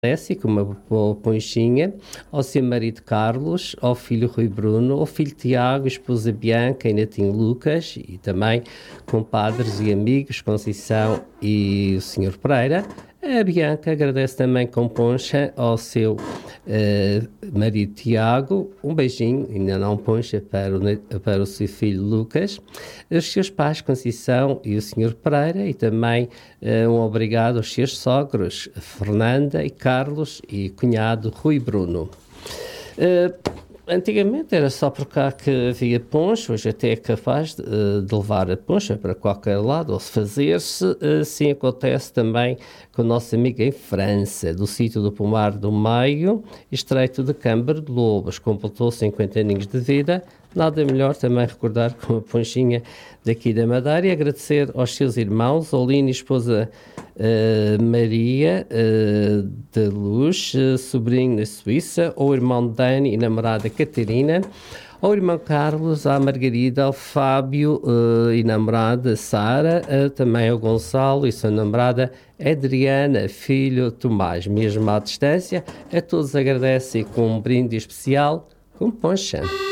Agradece com uma boa ponchinha ao seu marido Carlos, ao filho Rui Bruno, ao filho Tiago, esposa Bianca e netinho Lucas, e também compadres e amigos Conceição e o Senhor Pereira. A Bianca agradece também com poncha ao seu marido Tiago, um beijinho, ainda não poncha, para o seu filho Lucas, os seus pais Conceição e o Senhor Pereira, e também um obrigado aos seus sogros Fernanda e Carlos e cunhado Rui Bruno. Antigamente era só por cá que havia poncho, hoje até é capaz de levar a poncha para qualquer lado, ou se fazer-se. Assim acontece também com a nossa amiga em França, do sítio do Pomar do Meio, estreito de Câmara de Lobos, completou 50 aninhos de vida. Nada melhor também recordar com a ponchinha daqui da Madeira e agradecer aos seus irmãos, Oline e esposa Maria de Luz, sobrinho na Suíça, ao irmão Dani e namorada Catarina, ao irmão Carlos, à Margarida, ao Fábio e namorada Sara, também ao Gonçalo e sua namorada Adriana, filho Tomás, mesmo à distância. A todos agradecem com um brinde especial com poncha.